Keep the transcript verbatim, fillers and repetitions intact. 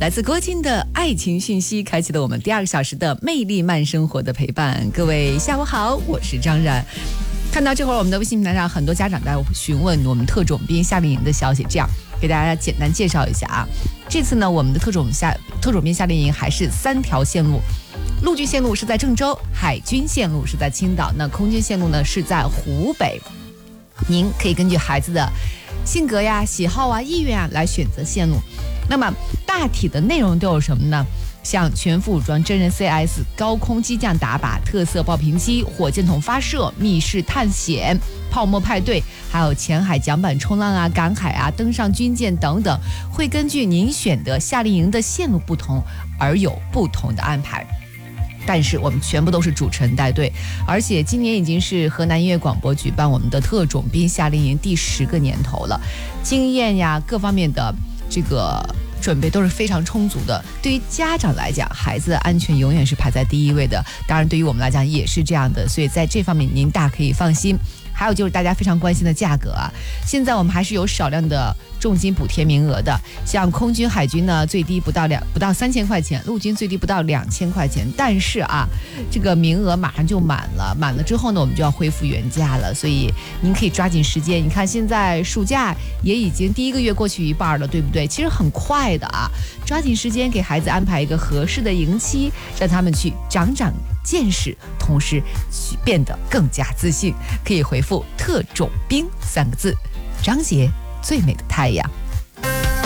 来自郭靖的爱情讯息，开启了我们第二个小时的魅力慢生活的陪伴。各位下午好，我是张然。看到这会儿我们的微信平台上很多家长在询问我们特种兵夏令营的消息，这样给大家简单介绍一下啊。这次呢，我们的特种夏特种兵夏令营还是三条线路，陆军线路是在郑州，海军线路是在青岛，那空军线路呢是在湖北。您可以根据孩子的性格呀、喜好啊、意愿啊来选择线路。那么大体的内容都有什么呢？像全副武装真人 C S、 高空机降打靶、特色爆屏机、火箭筒发射、密室探险、泡沫派对，还有前海桨板冲浪啊、赶海啊、登上军舰等等，会根据您选的夏令营的线路不同而有不同的安排。但是我们全部都是主持人带队，而且今年已经是河南音乐广播举办我们的特种兵夏令营第十个年头了，经验呀各方面的这个准备都是非常充足的。对于家长来讲，孩子的安全永远是排在第一位的，当然对于我们来讲也是这样的，所以在这方面您大可以放心。还有就是大家非常关心的价格啊，现在我们还是有少量的重金补贴名额的，像空军、海军呢，最低不到两不到三千块钱，陆军最低不到两千块钱。但是啊，这个名额马上就满了，满了之后呢，我们就要恢复原价了，所以您可以抓紧时间。你看现在暑假也已经第一个月过去一半了，对不对？其实很快的啊，抓紧时间给孩子安排一个合适的营期，让他们去长长见识，同时变得更加自信。可以回复特种兵三个字，张杰最美的太阳。